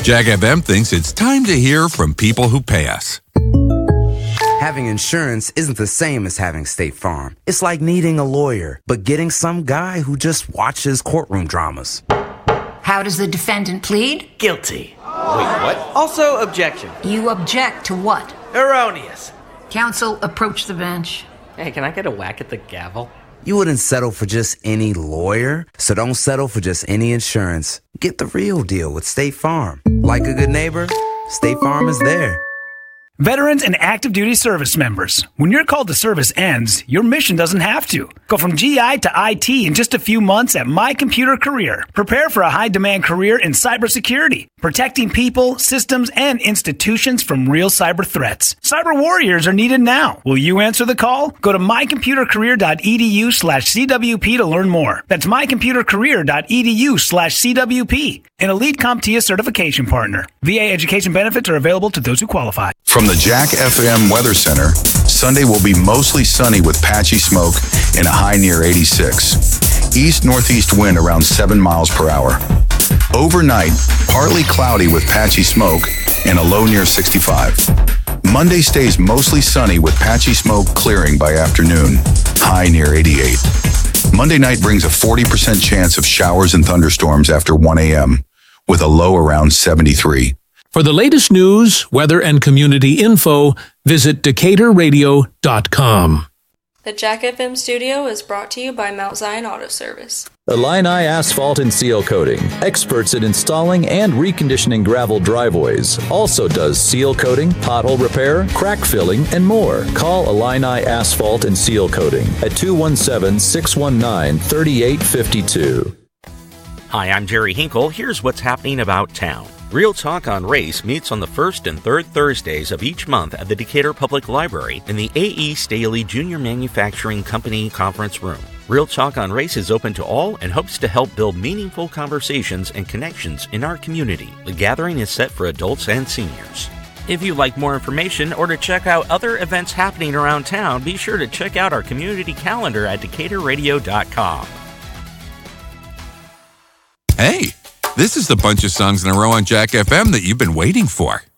Jack FM thinks it's time to hear from people who pay us. Having insurance isn't the same as having State Farm. It's like needing a lawyer, but getting some guy who just watches courtroom dramas. How does the defendant plead? Guilty. Wait, what? Also, objection. You object to what? Erroneous. Counsel, approach the bench. Hey, can I get a whack at the gavel? You wouldn't settle for just any lawyer, so don't settle for just any insurance. Get the real deal with State Farm. Like a good neighbor, State Farm is there. Veterans and active duty service members, when your call to service ends, your mission doesn't have to. Go from GI to IT in just a few months at My Computer Career. Prepare for a high-demand career in cybersecurity, protecting people, systems, and institutions from real cyber threats. Cyber warriors are needed now. Will you answer the call? Go to mycomputercareer.edu/CWP to learn more. That's mycomputercareer.edu/CWP. An elite CompTIA certification partner. VA education benefits are available to those who qualify. From the Jack FM Weather Center, Sunday will be mostly sunny with patchy smoke and a high near 86. East-northeast wind around 7 miles per hour. Overnight, partly cloudy with patchy smoke and a low near 65. Monday stays mostly sunny with patchy smoke clearing by afternoon, high near 88. Monday night brings a 40% chance of showers and thunderstorms after 1 a.m., with a low around 73. For the latest news, weather, and community info, visit DecaturRadio.com. The Jack FM studio is brought to you by Mount Zion Auto Service. Illini Asphalt and Seal Coating, experts at installing and reconditioning gravel driveways. Also does seal coating, pothole repair, crack filling, and more. Call Illini Asphalt and Seal Coating at 217-619-3852. Hi, I'm Jerry Hinkle. Here's what's happening about town. Real Talk on Race meets on the first and third Thursdays of each month at the Decatur Public Library in the A.E. Staley Jr. Manufacturing Company Conference Room. Real Talk on Race is open to all and hopes to help build meaningful conversations and connections in our community. The gathering is set for adults and seniors. If you'd like more information or to check out other events happening around town, be sure to check out our community calendar at DecaturRadio.com. Hey, this is the bunch of songs in a row on Jack FM that you've been waiting for.